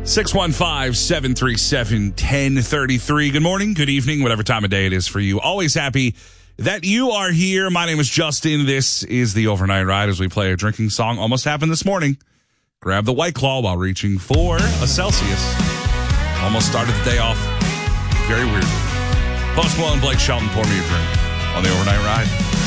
615-737-1033. Good morning, good evening, whatever time of day it is for you. Always happy that you are here. My name is Justin. This is the Overnight Ride as we play a drinking song. Almost happened this morning. Grab the White Claw while reaching for a Celsius. Almost started the day off very weirdly. Post Malone, Blake Shelton, pour me a drink on the Overnight Ride.